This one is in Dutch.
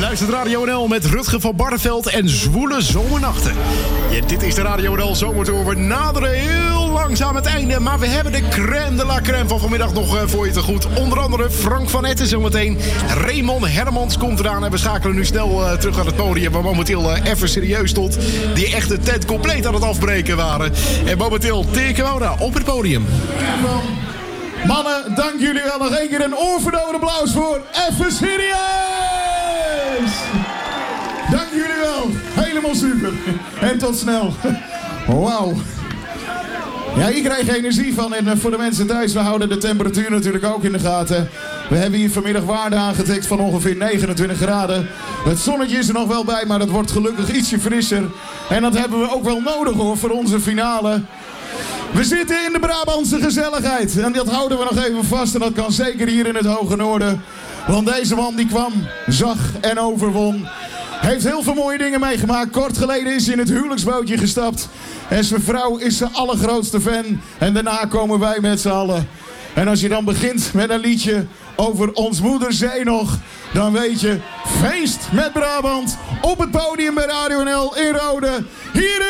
luistert Radio NL met Rutger van Barneveld en Zwoele Zomernachten. Ja, dit is de Radio NL Zomertour. We naderen heel langzaam het einde, maar we hebben de crème de la crème van vanmiddag nog voor je te goed. Onder andere Frank van Etten zometeen. Raymond Hermans komt eraan en we schakelen nu snel terug naar het podium, waar momenteel even serieus stond. Die echt de tent compleet aan het afbreken waren. En momenteel Teke Woda op het podium. Mannen, dank jullie wel. Nog één keer een oorverdovend applaus voor Even Serieus! Dank jullie wel. Helemaal super. En tot snel. Wauw. Ja, ik krijg energie van. En voor de mensen thuis, we houden de temperatuur natuurlijk ook in de gaten. We hebben hier vanmiddag waarde aangetikt van ongeveer 29 graden. Het zonnetje is er nog wel bij, maar het wordt gelukkig ietsje frisser. En dat hebben we ook wel nodig hoor, voor onze finale. We zitten in de Brabantse gezelligheid. En dat houden we nog even vast. En dat kan zeker hier in het Hoge Noorden. Want deze man die kwam, zag en overwon. Heeft heel veel mooie dingen meegemaakt. Kort geleden is hij in het huwelijksbootje gestapt. En zijn vrouw is zijn allergrootste fan. En daarna komen wij met z'n allen. En als je dan begint met een liedje over ons moederzee nog, dan weet je, feest met Brabant op het podium bij Radio NL in Rode. Hier